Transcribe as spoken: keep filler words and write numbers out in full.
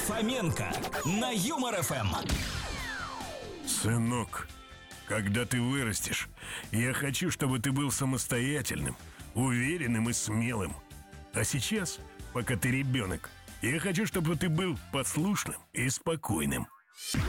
Фоменко на Юмор ФМ. Сынок, когда ты вырастешь, я хочу, чтобы ты был самостоятельным, уверенным и смелым. А сейчас, пока ты ребенок, я хочу, чтобы ты был послушным и спокойным.